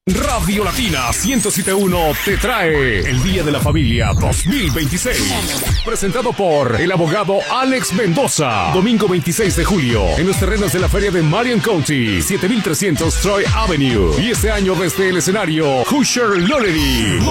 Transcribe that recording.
Radio Latina 107.1 te trae el Día de la Familia 2026. Presentado por el abogado Alex Mendoza. Domingo 26 de julio en los terrenos de la feria de Marion County, 7300 Troy Avenue. Y este año desde el escenario, Usher Lonery.